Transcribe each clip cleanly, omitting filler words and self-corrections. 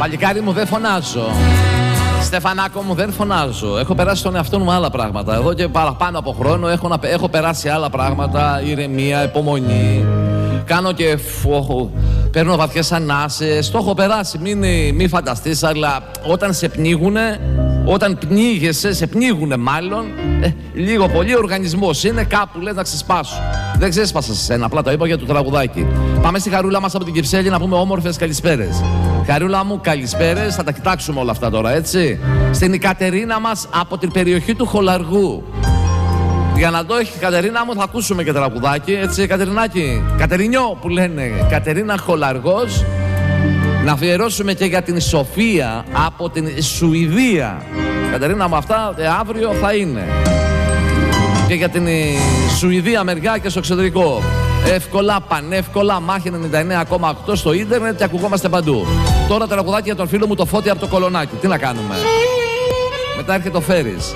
Παλικάρι μου, δεν φωνάζω. Στεφανάκο μου, δεν φωνάζω. Έχω περάσει στον εαυτό μου άλλα πράγματα. Εδώ και παραπάνω από χρόνο έχω περάσει άλλα πράγματα. Ηρεμία, υπομονή. Κάνω και παίρνω βαθιές ανάσες. Το έχω περάσει. Μην φανταστείς, αλλά όταν σε πνίγουνε, όταν πνίγεσαι, σε πνίγουνε μάλλον, λίγο πολύ ο οργανισμός είναι κάπου, λες να ξεσπάσουν. Δεν ξέσπασα σε σένα, απλά το είπα για το τραγουδάκι. Πάμε στη Χαρούλα μας από την Κυψέλη να πούμε όμορφες καλησπέρες. Χαρούλα μου, καλησπέρες, θα τα κοιτάξουμε όλα αυτά τώρα, έτσι. Στην Κατερίνα μας από την περιοχή του Χολαργού. Για να το έχει η Κατερίνα μου θα ακούσουμε και τραγουδάκι, έτσι Κατερινάκη. Κατερινιό που λένε, Κατερίνα Χολαργός. Να αφιερώσουμε και για την Σοφία από την Σουηδία. Κατερίνα μου, αυτά αύριο θα είναι. Και για την Σουηδία μεριά και στο εξωτερικό. Εύκολα, πανεύκολα, μάχη 99,8 στο ίντερνετ και ακουγόμαστε παντού. Τώρα τραγουδάκι για τον φίλο μου το Φώτη από το Κολονάκι. Τι να κάνουμε. Μετά έρχεται ο Φέρης.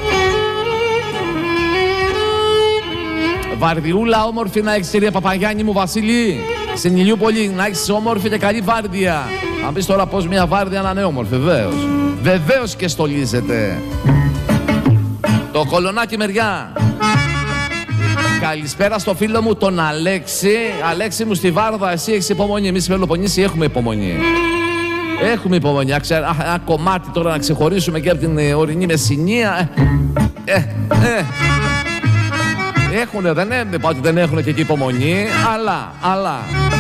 Βαρδιούλα όμορφη να έχεις, κυρία Παπαγιάννη μου, Βασίλη. Στην Ηλιούπολη να έχεις όμορφη και καλή βάρδια. Αν πεις τώρα πως μια βάρδια να είναι όμορφη, βεβαίως. Βεβαίως και στολίζεται. Το Κολονάκι μεριά. Καλησπέρα στο φίλο μου τον Αλέξη. Αλέξη μου, στη Βάρδα, εσύ έχεις υπομονή. Εμείς στη Πελοποννήσι έχουμε υπομονή. Έχουμε υπομονή. Ένα κομμάτι τώρα να ξεχωρίσουμε και από την ορεινή Μεσσηνία. Έχουνε, δεν είναι, πάω ότι δεν έχουν και εκεί υπομονή, αλλά